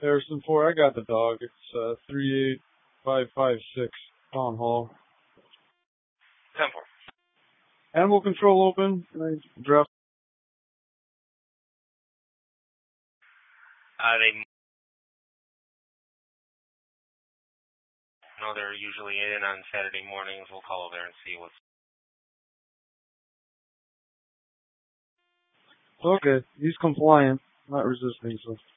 Harrison 4, I got the dog. It's 38556 Town Hall. 10-4. Animal control open. Can I drop? They know they're usually in on Saturday mornings. We'll call over there and see what's... Okay, he's compliant, not resisting, so...